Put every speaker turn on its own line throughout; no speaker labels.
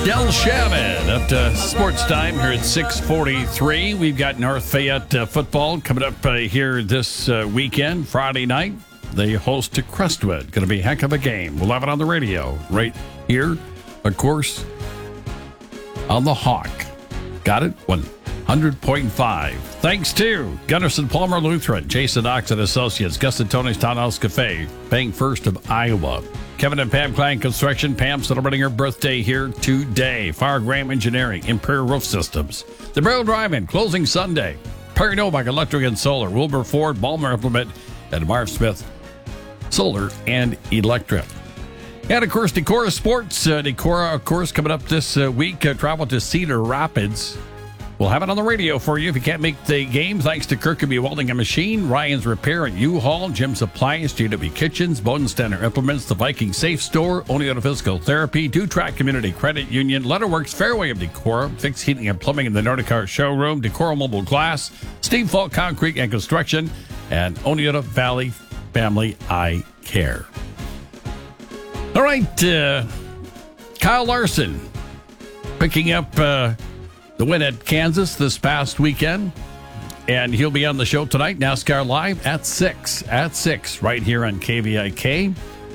Del Shannon up to sports time here at 6:43. We've got North Fayette football coming up here this weekend, Friday night. They host to Crestwood. Going to be a heck of a game. We'll have it on the radio right here, of course, on the Hawk. Got it? 100.5. Thanks to Gunderson Palmer Lutheran, Jason Knox and Associates, Gus and Tony's Townhouse Cafe, Paying First of Iowa. Kevin and Pam Klein Construction. Pam celebrating her birthday here today. Firegram Engineering, Imperial Roof Systems. The Barrel Drive-In, closing Sunday. Perry Novak Electric and Solar. Wilberford, Balmer Implement, and Marv Smith Solar and Electric. And, of course, Decorah Sports. Decorah, of course, coming up this week. Travel to Cedar Rapids. We'll have it on the radio for you if you can't make the game. Thanks to Kirkby Welding and Machine, Ryan's Repair and U-Haul, Jim's Appliance, JW Kitchens, Bodensteiner Implements, the Viking Safe Store, Oneota Physical Therapy, Do-Track Community Credit Union, Letterworks Fairway of Decorah, Fixed Heating and Plumbing in the Nordicar Showroom, Decorah Mobile Glass, Steve Falk Concrete and Construction, and Oneota Valley Family Eye Care. All right, Kyle Larson picking up the win at Kansas this past weekend, and he'll be on the show tonight, NASCAR Live at 6, right here on KVIK.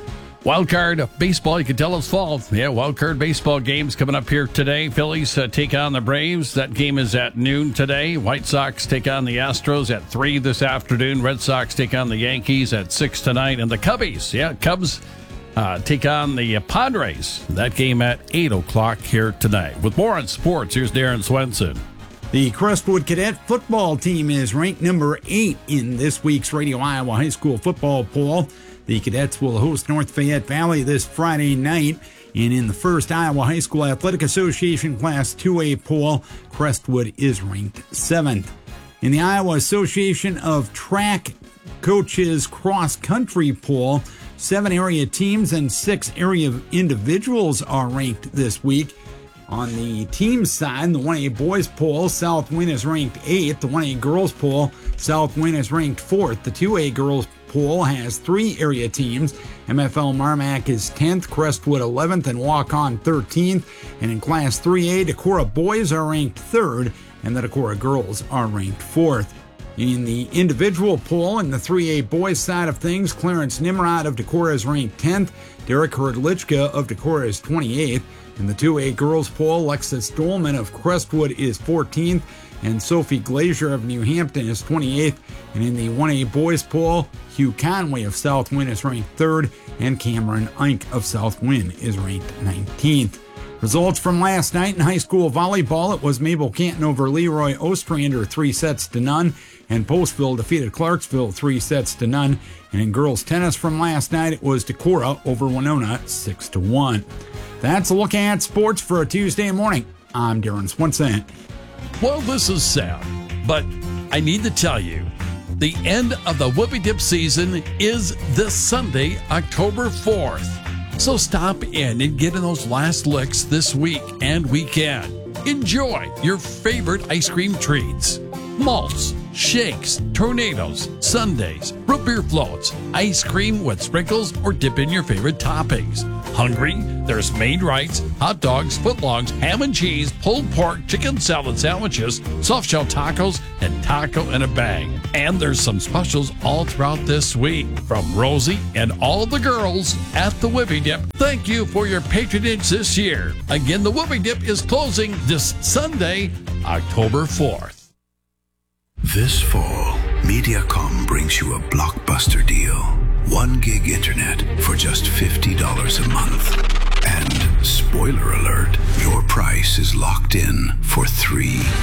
Wildcard baseball, you can tell it's fall. Yeah, wildcard baseball games coming up here today. Phillies take on the Braves. That game is at noon today. White Sox take on the Astros at 3 this afternoon. Red Sox take on the Yankees at 6 tonight. And the Cubbies, Cubs take on the Padres. That game at 8 o'clock here tonight. With more on sports, here's Darren Swenson.
The Crestwood Cadet football team is ranked number 8 in this week's Radio Iowa High School football poll. The Cadets will host North Fayette Valley this Friday night. And in the first Iowa High School Athletic Association Class 2A poll, Crestwood is ranked 7th. In the Iowa Association of Track Coaches Cross Country poll, 7 area teams and 6 area individuals are ranked this week. On the team side, the 1A boys poll, Southwind is ranked 8th. The 1A girls poll, Southwind is ranked 4th. The 2A girls poll has 3 area teams. MFL Marmac is 10th, Crestwood 11th, and Walk-On 13th. And in Class 3A, Decorah boys are ranked 3rd, and the Decorah girls are ranked 4th. In the individual poll, in the 3A boys side of things, Clarence Nimrod of Decorah is ranked 10th. Derek Herdlichka of Decorah is 28th. In the 2A girls poll, Lexus Dolman of Crestwood is 14th. And Sophie Glazier of New Hampton is 28th. And in the 1A boys poll, Hugh Conway of Southwind is ranked 3rd. And Cameron Ike of Southwind is ranked 19th. Results from last night in high school volleyball, it was Mabel Canton over Leroy Ostrander 3-0. And Postville defeated Clarksville 3-0. And in girls tennis from last night, it was Decorah over Winona 6-1. That's a look at sports for a Tuesday morning. I'm Darren Swenson.
Well, this is sad, but I need to tell you, the end of the Whoopie Dip season is this Sunday, October 4th. So stop in and get in those last licks this week and weekend. Enjoy your favorite ice cream treats. Malts, shakes, tornadoes, sundaes, root beer floats, ice cream with sprinkles, or dip in your favorite toppings. Hungry? There's Maine Rights, hot dogs, footlongs, ham and cheese, pulled pork, chicken salad sandwiches, soft shell tacos, and taco in a bag. And there's some specials all throughout this week from Rosie and all the girls at the Whoopie Dip. Thank you for your patronage this year. Again, the Whoopie Dip is closing this Sunday, October 4th.
This fall, Mediacom brings you a blockbuster deal. 1 gig internet for just $50 a month. And spoiler alert, your price is locked in for 3